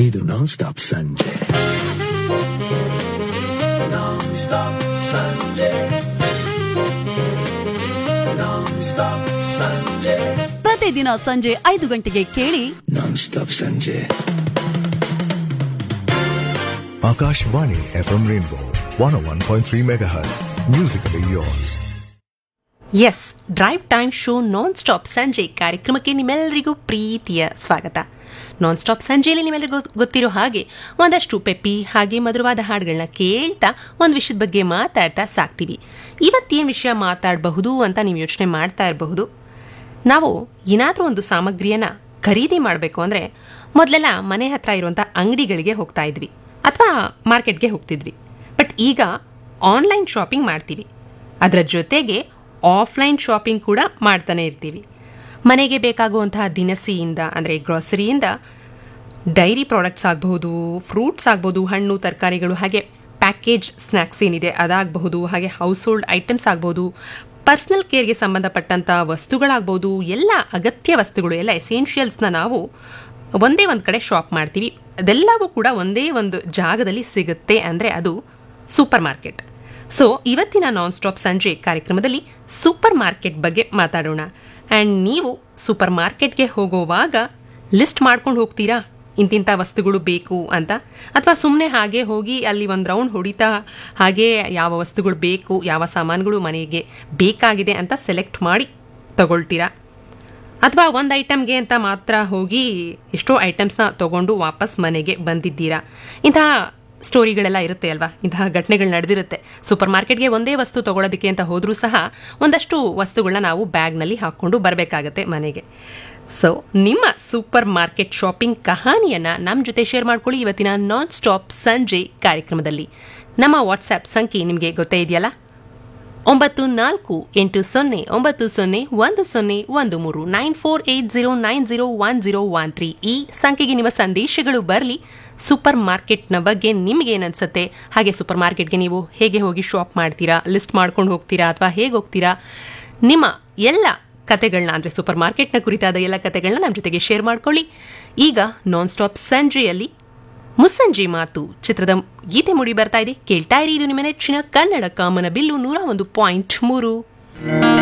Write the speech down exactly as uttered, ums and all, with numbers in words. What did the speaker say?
ಇದು non stop ಸಂಜೆ. Non stop ಸಂಜೆ. ನಾನ್ ಸ್ಟಾಪ್ ಸಂಜೆ. ಪ್ರತಿದಿನ ಸಂಜೆ ಐದು ಗಂಟೆಗೆ ಕೇಳಿ ನಾನ್ ಸ್ಟಾಪ್ ಸಂಜೆ. Akashvani F M Rainbow one oh one point three megahertz. Musically yours. S drive time show non stop ಸಂಜೆ ಕಾರ್ಯಕ್ರಮಕ್ಕೆ ನಿಮ್ಮೆಲ್ಲರಿಗೂ ಪ್ರೀತಿಯ ಸ್ವಾಗತ. ನಾನ್ ಸ್ಟಾಪ್ ಸಂಜೆಯಲ್ಲಿ ನಿಮ್ಮೆಲ್ಲರಿಗೂ ಗೊತ್ತಿರೋ ಹಾಗೆ ಒಂದಷ್ಟು ಪೆಪ್ಪಿ ಹಾಗೆ ಮಧುರವಾದ ಹಾಡುಗಳನ್ನ ಕೇಳ್ತಾ ಒಂದು ವಿಷಯದ ಬಗ್ಗೆ ಮಾತಾಡ್ತಾ ಸಾಕ್ತೀವಿ. ಇವತ್ತೇನು ವಿಷಯ ಮಾತಾಡಬಹುದು ಅಂತ ನೀವು ಯೋಚನೆ ಮಾಡ್ತಾ ಇರಬಹುದು. ನಾವು ಏನಾದರೂ ಒಂದು ಸಾಮಗ್ರಿಯನ್ನು ಖರೀದಿ ಮಾಡಬೇಕು ಅಂದರೆ ಮೊದಲೆಲ್ಲ ಮನೆ ಹತ್ರ ಇರುವಂಥ ಅಂಗಡಿಗಳಿಗೆ ಹೋಗ್ತಾ ಇದ್ವಿ ಅಥವಾ ಮಾರ್ಕೆಟ್ಗೆ ಹೋಗ್ತಿದ್ವಿ. ಬಟ್ ಈಗ ಆನ್ಲೈನ್ ಶಾಪಿಂಗ್ ಮಾಡ್ತೀವಿ. ಅದರ ಜೊತೆಗೆ ಆಫ್ಲೈನ್ ಶಾಪಿಂಗ್ ಕೂಡ ಮಾಡ್ತಾನೆ ಇರ್ತೀವಿ. ಮನೆಗೆ ಬೇಕಾಗುವಂತಹ ದಿನಸಿಯಿಂದ ಅಂದರೆ ಗ್ರಾಸರಿಯಿಂದ ಡೈರಿ ಪ್ರಾಡಕ್ಟ್ಸ್ ಆಗಬಹುದು, ಫ್ರೂಟ್ಸ್ ಆಗ್ಬೋದು, ಹಣ್ಣು ತರಕಾರಿಗಳು, ಹಾಗೆ ಪ್ಯಾಕೇಜ್ ಸ್ನ್ಯಾಕ್ಸ್ ಏನಿದೆ ಅದಾಗಬಹುದು, ಹಾಗೆ ಹೌಸ್ ಹೋಲ್ಡ್ ಐಟಮ್ಸ್ ಆಗ್ಬೋದು, ಪರ್ಸ್ನಲ್ ಕೇರ್ಗೆ ಸಂಬಂಧಪಟ್ಟಂಥ ವಸ್ತುಗಳಾಗ್ಬೋದು, ಎಲ್ಲ ಅಗತ್ಯ ವಸ್ತುಗಳು, ಎಲ್ಲ ಎಸೆನ್ಷಿಯಲ್ಸ್ನ ನಾವು ಒಂದೇ ಒಂದು ಕಡೆ ಶಾಪ್ ಮಾಡ್ತೀವಿ. ಅದೆಲ್ಲವೂ ಕೂಡ ಒಂದೇ ಒಂದು ಜಾಗದಲ್ಲಿ ಸಿಗುತ್ತೆ ಅಂದರೆ ಅದು ಸೂಪರ್ ಮಾರ್ಕೆಟ್. ಸೊ ಇವತ್ತಿನ ನಾನ್ ಸ್ಟಾಪ್ ಸಂಜೆ ಕಾರ್ಯಕ್ರಮದಲ್ಲಿ ಸೂಪರ್ ಮಾರ್ಕೆಟ್ ಬಗ್ಗೆ ಮಾತಾಡೋಣ. ಆ್ಯಂಡ್ ನೀವು ಸೂಪರ್ ಮಾರ್ಕೆಟ್ಗೆ ಹೋಗೋವಾಗ ಲಿಸ್ಟ್ ಮಾಡ್ಕೊಂಡು ಹೋಗ್ತೀರಾ ಇಂತಿಂಥ ವಸ್ತುಗಳು ಬೇಕು ಅಂತ, ಅಥವಾ ಸುಮ್ಮನೆ ಹಾಗೆ ಹೋಗಿ ಅಲ್ಲಿ ಒಂದು ರೌಂಡ್ ಹೊಡಿತಾ ಹಾಗೆ ಯಾವ ವಸ್ತುಗಳು ಬೇಕು, ಯಾವ ಸಾಮಾನುಗಳು ಮನೆಗೆ ಬೇಕಾಗಿದೆ ಅಂತ ಸೆಲೆಕ್ಟ್ ಮಾಡಿ ತಗೊಳ್ತೀರಾ, ಅಥವಾ ಒಂದು ಐಟಮ್ಗೆ ಅಂತ ಮಾತ್ರ ಹೋಗಿ ಎಷ್ಟೋ ಐಟಮ್ಸ್ನ ತಗೊಂಡು ವಾಪಸ್ ಮನೆಗೆ ಬಂದಿದ್ದೀರಾ. ಇಂತಹ ಸ್ಟೋರಿಗಳೆಲ್ಲ ಇರುತ್ತೆ ಅಲ್ವಾ, ಇಂತಹ ಘಟನೆಗಳು ನಡೆದಿರುತ್ತೆ. ಸೂಪರ್ ಮಾರ್ಕೆಟ್ಗೆ ಒಂದೇ ವಸ್ತು ತಗೊಳ್ಳೋದಕ್ಕೆ ಅಂತ ಹೋದರೂ ಸಹ ಒಂದಷ್ಟು ವಸ್ತುಗಳನ್ನ ನಾವು ಬ್ಯಾಗ್ನಲ್ಲಿ ಹಾಕ್ಕೊಂಡು ಬರಬೇಕಾಗತ್ತೆ ಮನೆಗೆ. ಸೊ ನಿಮ್ಮ ಸೂಪರ್ ಮಾರ್ಕೆಟ್ ಶಾಪಿಂಗ್ ಕಹಾನಿಯನ್ನು ನಮ್ಮ ಜೊತೆ ಶೇರ್ ಮಾಡ್ಕೊಳ್ಳಿ ಇವತ್ತಿನ ನಾನ್ ಸ್ಟಾಪ್ ಸಂಜೆ ಕಾರ್ಯಕ್ರಮದಲ್ಲಿ. ನಮ್ಮ ವಾಟ್ಸ್ಆ್ಯಪ್ ಸಂಖ್ಯೆ ನಿಮಗೆ ಗೊತ್ತೇ ಇದೆಯಲ್ಲ, ಒಂಬತ್ತು ನಾಲ್ಕು ಎಂಟು ಸೊನ್ನೆ ಒಂಬತ್ತು ಸೊನ್ನೆ ಒಂದು ಸೊನ್ನೆ ಒಂದು ಮೂರು nine four eight zero nine zero one zero one three. ಈ ಸಂಖ್ಯೆಗೆ ನಿಮ್ಮ ಸಂದೇಶಗಳು ಬರಲಿ. ಸೂಪರ್ ಮಾರ್ಕೆಟ್ನ ಬಗ್ಗೆ ನಿಮ್ಗೆ ಏನನ್ಸುತ್ತೆ, ಹಾಗೆ ಸೂಪರ್ ಮಾರ್ಕೆಟ್ಗೆ ನೀವು ಹೇಗೆ ಹೋಗಿ ಶಾಪ್ ಮಾಡ್ತೀರಾ, ಲಿಸ್ಟ್ ಮಾಡ್ಕೊಂಡು ಹೋಗ್ತೀರಾ ಅಥವಾ ಹೇಗೆ ಹೋಗ್ತೀರಾ, ನಿಮ್ಮ ಎಲ್ಲ ಕತೆಗಳನ್ನ ಅಂದರೆ ಸೂಪರ್ ಮಾರ್ಕೆಟ್ನ ಕುರಿತಾದ ಎಲ್ಲ ಕತೆಗಳನ್ನ ನಮ್ಮ ಜೊತೆಗೆ ಶೇರ್ ಮಾಡ್ಕೊಳ್ಳಿ. ಈಗ ನಾನ್ ಸ್ಟಾಪ್ ಸಂಜೆಯಲ್ಲಿ ಮುಸ್ಸಂಜೆ ಮಾತು ಚಿತ್ರದ ಗೀತೆ ಮೂಡಿ ಬರ್ತಾ ಇದೆ. ಕೇಳ್ತಾ ಇರಿ, ಇದು ನಿಮ್ಮ ನೆಚ್ಚಿನ ಕನ್ನಡ ಕಾಮನ ಬಿಲ್ಲು ನೂರ ಒಂದು ಪಾಯಿಂಟ್ ಮೂರು.